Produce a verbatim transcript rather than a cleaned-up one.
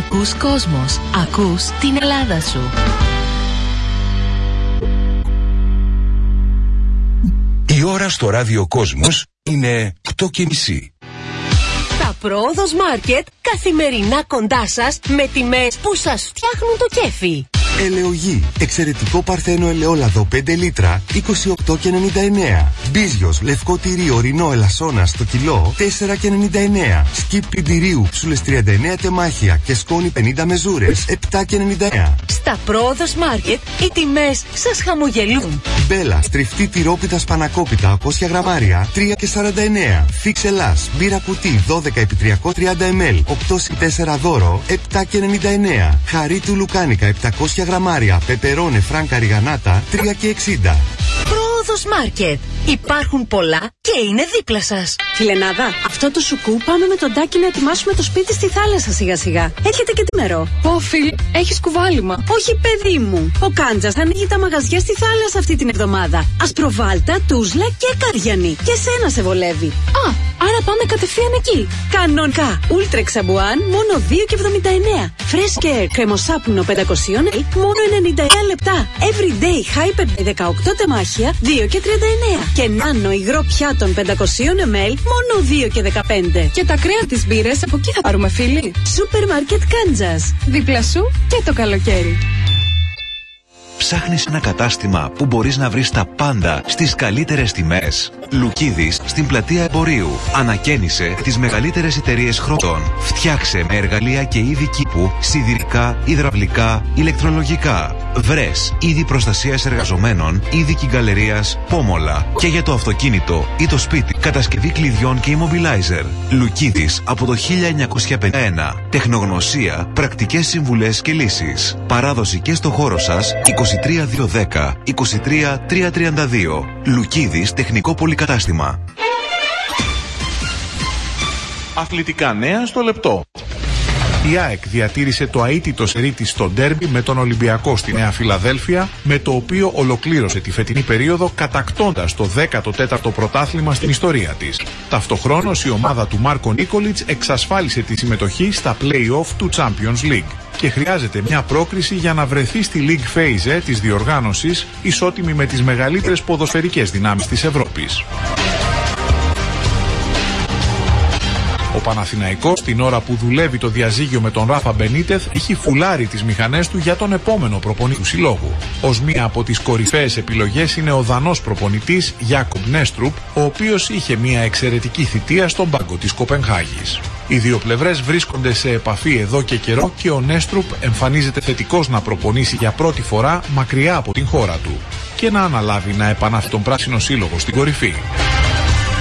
Ακούς Κόσμος. Ακούς την Ελλάδα σου. Η ώρα στο ράδιο Κόσμος είναι οκτώ και μισή. Τα Πρόοδος Μάρκετ καθημερινά κοντά σας με τιμές που σας φτιάχνουν το κέφι. Ελαιογή. Εξαιρετικό παρθένο ελαιόλαδο πέντε λίτρα είκοσι οκτώ και ενενήντα εννέα. Μπίζιος λευκό τυρί ορεινό ελασσόνα στο κιλό τέσσερα και ενενήντα εννέα. Σκιπ πιντηρίου ψούλες τριάντα εννέα τεμάχια και σκόνη πενήντα μεζούρες επτά και ενενήντα εννέα. Στα Πρόοδος Μάρκετ οι τιμές σας χαμογελούν. Μπέλα στριφτή τυρόπιτα σπανακόπιτα οκτακόσια γραμμάρια τρία και σαράντα εννέα. Φίξ Ελλάς μπύρα κουτί δώδεκα επί τριακόσια τριάντα μιλιλίτρα οκτώ συν τέσσερα δώρο επτά και ενενήντα εννέα. Χαρί του λουκάνικα επτακόσια γραμμάρια πεπερώνε φράνκα ριγανάτα τρία και εξήντα. Πρόοδος Μάρκετ. Υπάρχουν πολλά και είναι δίπλα σας. Φιλενάδα, αυτό το σουκού πάμε με τον Τάκη να ετοιμάσουμε το σπίτι στη θάλασσα σιγά σιγά. Έρχεται και τιμερό. Ω φίλ, έχεις κουβάλιμα. Όχι παιδί μου. Ο Κάντζας ανοίγει τα μαγαζιά στη θάλασσα αυτή την εβδομάδα. Ασπροβάλτα, Τούσλα και Καριανή. Και σένα σε βολεύει. Α, άρα πάμε κατευθείαν εκεί. Κανονικά. Ούλτρεξ Σαμπουάν μόνο δύο και εβδομήντα εννέα. Φρέσκερ κρεμοσάπνο πεντακόσια μιλιλίτρα μόνο ενενήντα εννέα λεπτά. Everyday Hyper δεκαοκτώ τεμάχια δύο και τριάντα εννέα. Και νάνο υγρό πιάτων πεντακόσια μιλιλίτρα μόνο δύο και δεκαπέντε. Και τα κρέα της μπύρες από εκεί θα πάρουμε φίλοι. Σούπερ Μάρκετ Κάντζας. Δίπλα σου και το καλοκαίρι. Ψάχνεις ένα κατάστημα που μπορείς να βρεις τα πάντα στις καλύτερες τιμές. Λουκίδης στην πλατεία Εμπορίου. Ανακαίνισε τις μεγαλύτερες εταιρείες χρωτών. Φτιάξε με εργαλεία και είδη κήπου, σιδηρικά, υδραυλικά, ηλεκτρολογικά. Βρες είδη προστασίας εργαζομένων, είδη κυγκαλερίας, πόμολα. Και για το αυτοκίνητο ή το σπίτι, κατασκευή κλειδιών και immobilizer. Λουκίδης από το χίλια εννιακόσια πενήντα ένα. Τεχνογνωσία, πρακτικές συμβουλές και λύσεις. Παράδοση και στο χώρο σας είκοσι τρία διακόσια δέκα είκοσι τρία τριακόσια τριάντα δύο. Λουκίδης Τεχνικό Πολυκατάστημα. Αθλητικά νέα στο λεπτό. Η ΑΕΚ διατήρησε το αίτητο σερί της στο ντέρμπι με τον Ολυμπιακό στη Νέα Φιλαδέλφια, με το οποίο ολοκλήρωσε τη φετινή περίοδο κατακτώντας το δέκατο τέταρτο πρωτάθλημα στην ιστορία της. Ταυτοχρόνως η ομάδα του Μάρκο Νίκολιτς εξασφάλισε τη συμμετοχή στα play-off του Champions League και χρειάζεται μια πρόκριση για να βρεθεί στη League Phase της διοργάνωσης, ισότιμη με τις μεγαλύτερες ποδοσφαιρικές δυνάμεις της Ευρώπης. Ο Παναθηναϊκός, την ώρα που δουλεύει το διαζύγιο με τον Ράφα Μπενίτεθ, έχει φουλάρει τις μηχανές του για τον επόμενο προπονητή του συλλόγου. Ως μία από τις κορυφαίες επιλογές είναι ο δανός προπονητής Γιάκομπ Νέστρουπ, ο οποίος είχε μία εξαιρετική θητεία στον πάγκο της Κοπενχάγης. Οι δύο πλευρές βρίσκονται σε επαφή εδώ και καιρό και ο Νέστρουπ εμφανίζεται θετικός να προπονήσει για πρώτη φορά μακριά από την χώρα του και να αναλάβει να επανάφει τον πράσινο σύλλογο στην κορυφή.